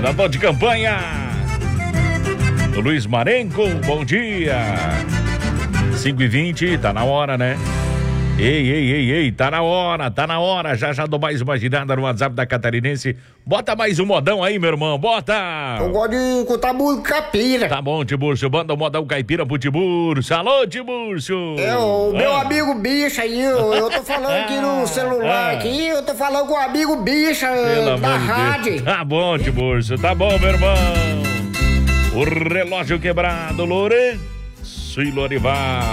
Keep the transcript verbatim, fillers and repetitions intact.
Cidadão de campanha. O Luiz Marenco, bom dia. cinco e vinte, tá na hora, né? Ei, ei, ei, ei, tá na hora, tá na hora. Já já dou mais uma girada no WhatsApp da Catarinense. Bota mais um modão aí, meu irmão, bota. Eu gosto de escutar música caipira. Tá bom, Tiburcio, bota o modão caipira pro Tiburcio. Alô, Tiburcio. É, o meu ah. amigo Bicha aí, eu, eu tô falando aqui no celular, Ah. aqui, eu tô falando com o amigo Bicha Pelo da amor de rádio. Deus. Tá bom, Tiburcio, tá bom, meu irmão. O relógio quebrado, Lourenço e Lorival.